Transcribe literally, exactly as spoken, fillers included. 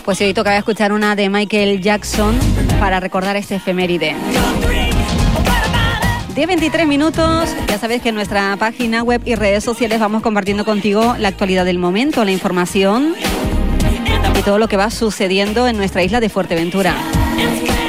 Pues hoy toca escuchar una de Michael Jackson para recordar este efeméride. De veintitrés minutos, ya sabes que en nuestra página web y redes sociales vamos compartiendo contigo la actualidad del momento, la información y todo lo que va sucediendo en nuestra isla de Fuerteventura.